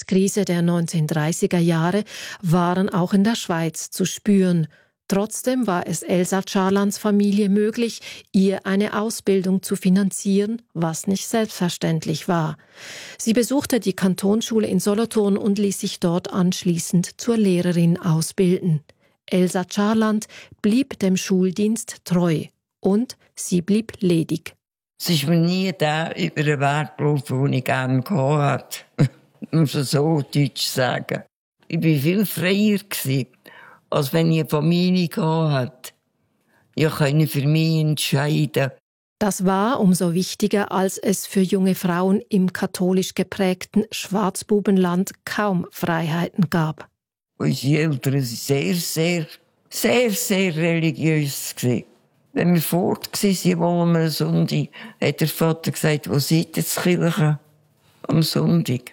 Wirtschaftskrise der 1930er Jahre waren auch in der Schweiz zu spüren. Trotzdem war es Elsa Charlands Familie möglich, ihr eine Ausbildung zu finanzieren, was nicht selbstverständlich war. Sie besuchte die Kantonsschule in Solothurn und ließ sich dort anschließend zur Lehrerin ausbilden. Elsa Charland blieb dem Schuldienst treu und sie blieb ledig. Es ist mir nie der über den Weg gelaufen, den ich gerne gehabt hatte. Ich muss es so deutsch sagen. Ich war viel freier, als wenn ich eine Familie hatte. Ich konnte für mich entscheiden. Das war umso wichtiger, als es für junge Frauen im katholisch geprägten Schwarzbubenland kaum Freiheiten gab. Unsere Eltern waren sehr religiös. Wenn wir fort waren am Sonntag, hat der Vater gesagt, wo seid ihr zur Kirche am Sonntag?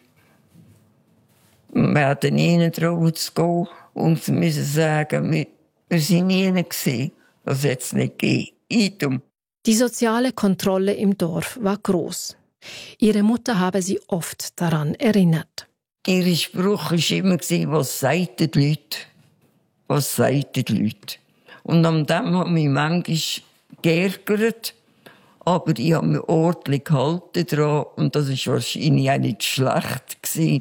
Wir hatten nie getraut zu gehen und müssen sagen, wir waren nie gewesen. Das hat es nicht gegeben. Die soziale Kontrolle im Dorf war gross. Ihre Mutter habe sie oft daran erinnert. Ihr Spruch war immer, was sagen die Leute? Was sagen die Leute? Und an dem hat mich manchmal geärgert, aber ich habe mich ordentlich gehalten daran und das war wahrscheinlich auch nicht schlecht gewesen.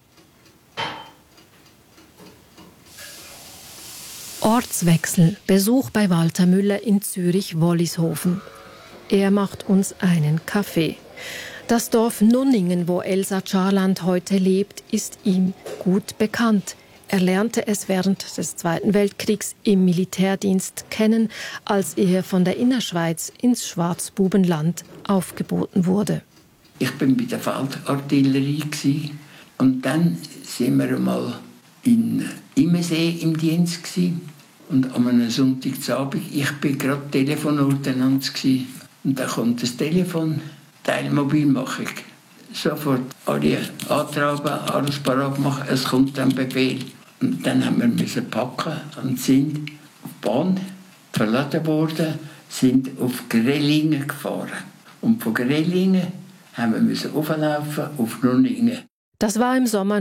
Ortswechsel, Besuch bei Walter Müller in Zürich-Wollishofen. Er macht uns einen Kaffee. Das Dorf Nunningen, wo Elsa Charland heute lebt, ist ihm gut bekannt. Er lernte es während des Zweiten Weltkriegs im Militärdienst kennen, als er von der Innerschweiz ins Schwarzbubenland aufgeboten wurde. Ich war bei der Feldartillerie und dann sind wir einmal in Imensee im Dienst und an einem Sonntagabend, ich war gerade Telefonordnanz und da kommt das Telefon, Teilmobilmachung. Sofort alle antragen, alles parat machen, es kommt ein Befehl. Und dann haben wir packen und sind auf die Bahn verladen worden, sind auf Grellingen gefahren. Und von Grellingen haben wir auflaufen auf Nunningen. Das war im Sommer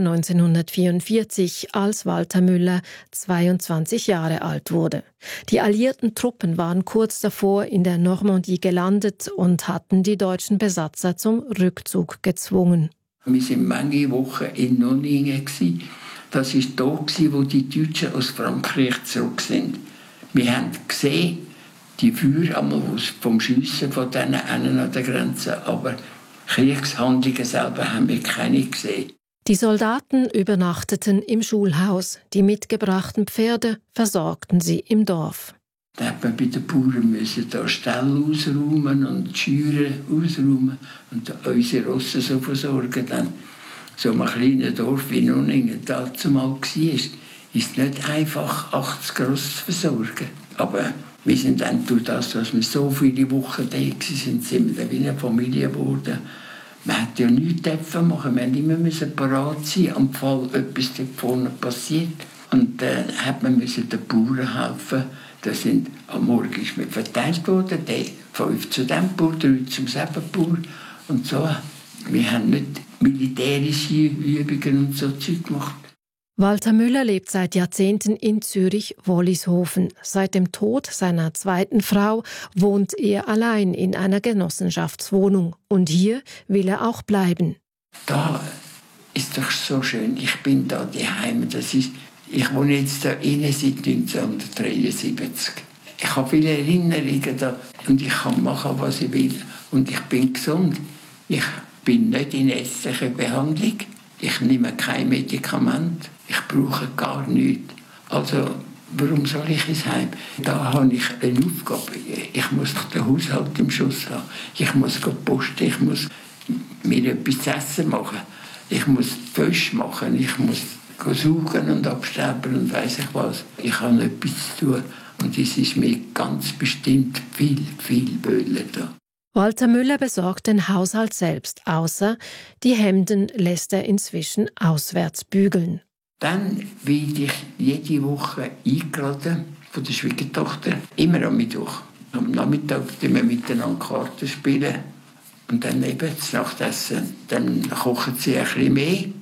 1944, als Walter Müller 22 Jahre alt wurde. Die alliierten Truppen waren kurz davor in der Normandie gelandet und hatten die deutschen Besatzer zum Rückzug gezwungen. Wir waren manche Wochen in Nunningen. Das war dort, wo die Deutschen aus Frankreich zurück sind. Wir haben gesehen, die Feuer vom Schiessen von denen an der Grenze, aber Kriegshandlungen selber haben wir keine gesehen. Die Soldaten übernachteten im Schulhaus. Die mitgebrachten Pferde versorgten sie im Dorf. Da hat man bei den Bauern da Ställe ausräumen und die Scheuren ausräumen und unsere Rosse so versorgen. Dann so ein kleines Dorf wie Nunningen dazumal war, ist es nicht einfach, 80 Rosse zu versorgen. Aber wir sind dann durch das, dass wir so viele Wochen da waren, sind wir dann wie eine Familie geworden. Man musste ja nichts machen, wir mussten immer parat sein, am Fall etwas da vorne passiert. Und dann hat man den Bauern helfen. Das sind, am Morgen ist mir verteilt worden, 5 zu dem Bauer, 3 zum selben Bauer. Und so, wir haben nicht militärische Übungen und so Zeug gemacht. Walter Müller lebt seit Jahrzehnten in Zürich-Wollishofen. Seit dem Tod seiner zweiten Frau wohnt er allein in einer Genossenschaftswohnung. Und hier will er auch bleiben. Da ist doch so schön. Ich bin da daheim. Ich wohne jetzt da innen seit 1973. Ich habe viele Erinnerungen da und ich kann machen, was ich will. Und ich bin gesund. Ich bin nicht in ärztlicher Behandlung. Ich nehme kein Medikament. Ich brauche gar nichts. Also, warum soll ich ins Heim? Da habe ich eine Aufgabe. Ich muss den Haushalt im Schuss haben. Ich muss posten. Ich muss mir etwas zu essen machen. Ich muss Fisch machen. Ich muss saugen und absterben und weiss ich was. Ich habe etwas zu tun. Und es ist mir ganz bestimmt viel Böller da. Walter Müller besorgt den Haushalt selbst, außer die Hemden lässt er inzwischen auswärts bügeln. Dann werde ich jede Woche eingeladen von der Schwiegertochter, immer am Mittwoch. Am Nachmittag spielen wir miteinander Karten spielen und dann eben das Nachtessen. Dann kochen sie ein bisschen mehr